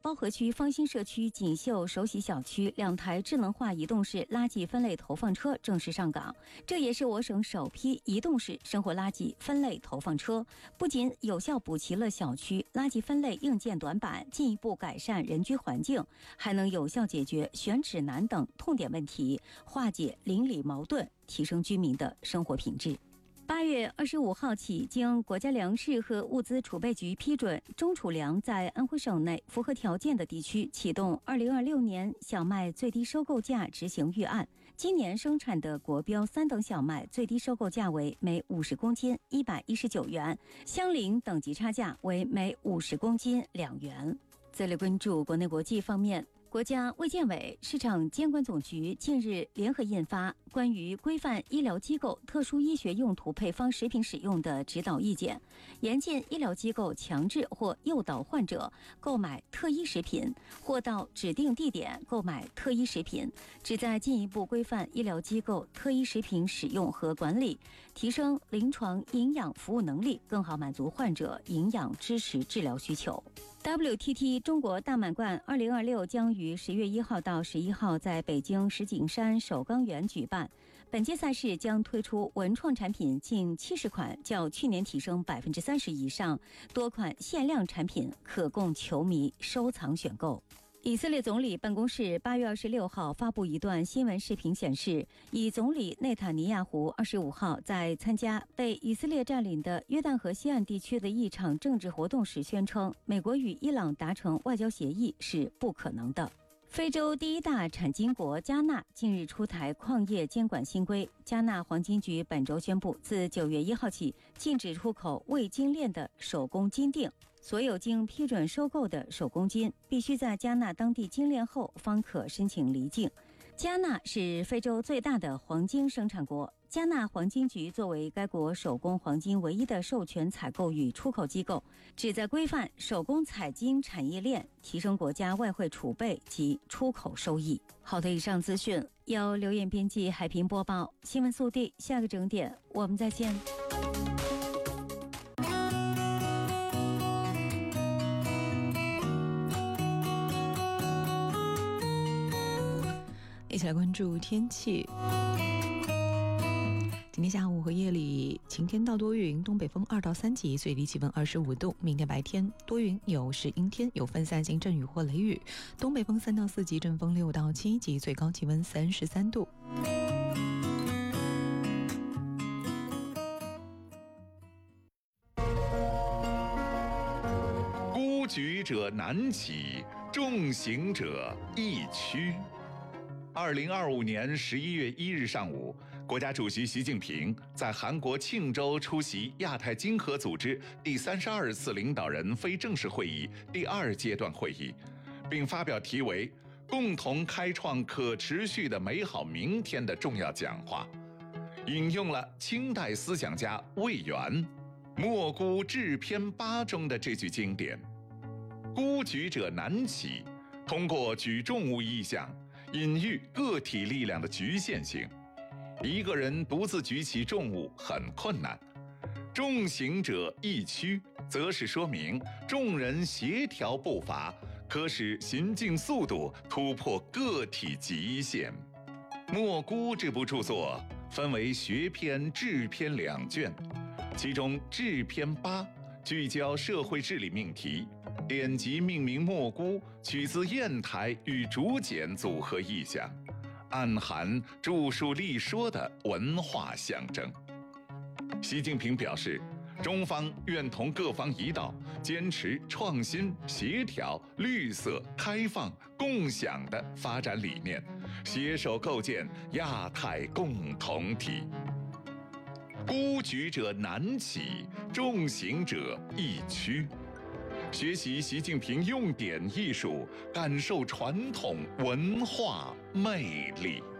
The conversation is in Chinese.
包河区芳新社区锦绣首喜小区2台智能化移动式垃圾分类投放车正式上岗，这也是我省首批移动式生活垃圾分类投放车，不仅有效补齐了小区垃圾分类硬件短板，进一步改善人居环境，还能有效解决选址难等痛点问题，化解邻里矛盾，提升居民的生活品质。8月25号起，经国家粮食和物资储备局批准，中储粮在安徽省内符合条件的地区启动2026年小麦最低收购价执行预案。今年生产的国标3等小麦最低收购价为每50公斤119元，相邻等级差价为每50公斤2元。再来关注国内国际方面。国家卫健委、市场监管总局近日联合印发《关于规范医疗机构特殊医学用途配方食品使用的指导意见》，严禁医疗机构强制或诱导患者购买特医食品，或到指定地点购买特医食品，旨在进一步规范医疗机构特医食品使用和管理，提升临床营养服务能力，更好满足患者营养支持治疗需求。WTT 中国大满贯2026将于10月1号到11号在北京石景山首钢园举办。本届赛事将推出文创产品近70款，较去年提升30%以上，多款限量产品可供球迷收藏选购。以色列总理办公室8月26号发布一段新闻视频显示，以总理内塔尼亚胡25号在参加被以色列占领的约旦河西岸地区的一场政治活动时宣称，美国与伊朗达成外交协议是不可能的。非洲第一大产金国加纳近日出台矿业监管新规，加纳黄金局本周宣布，自9月1号起禁止出口未精炼的手工金锭，所有经批准收购的手工金必须在加纳当地精炼后方可申请离境。加纳是非洲最大的黄金生产国，加纳黄金局作为该国手工黄金唯一的授权采购与出口机构，旨在规范手工采金产业链，提升国家外汇储备及出口收益。好的，以上资讯由刘艳编辑，海平播报。新闻速递，下个整点我们再见。 一起来关注天气。今天下午和夜里晴天到多云，东北风2到3级，最低气温25度。明天白天多云有时阴天，有分散性阵雨或雷雨，东北风3到4级，阵风6到7级，最高气温33度。 孤举者难起，重行者易趋。2025年11月1日上午，国家主席习近平在韩国庆州出席亚太经合组织第32次领导人非正式会议第2阶段会议，并发表题为“共同开创可持续的美好明天”的重要讲话，引用了清代思想家魏源《莫孤致篇8》中的这句经典：“孤举者难起”，通过举重物意象隐喻个体力量的局限性，一个人独自举起重物很困难。重行者易趋，则是说明众人协调步伐，可使行进速度突破个体极限。莫孤这部著作分为学篇、志篇2卷，其中志篇8聚焦社会治理命题，典籍命名莫孤，取自砚台与竹简组合意象，暗含著述立说的文化象征。习近平表示，中方愿同各方一道，坚持创新、协调、绿色、开放、共享的发展理念，携手构建亚太共同体。孤举者难起，重行者易趋。学习习近平用典艺术，感受传统文化魅力。